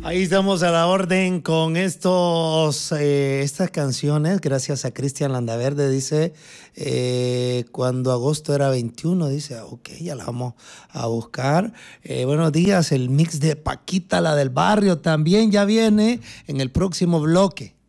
Ahí estamos a la orden con estas canciones, gracias a Cristian Landaverde, dice, cuando agosto era 21, dice, ok, ya la vamos a buscar. Buenos días, el mix de Paquita, la del barrio, también ya viene en el próximo bloque.